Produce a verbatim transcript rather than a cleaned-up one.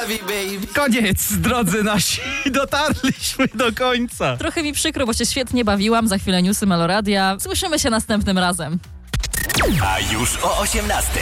Koniec, drodzy nasi. Dotarliśmy do końca. Trochę mi przykro, bo się świetnie bawiłam. Za chwilę newsy Meloradia. Słyszymy się następnym razem. A już o osiemnastej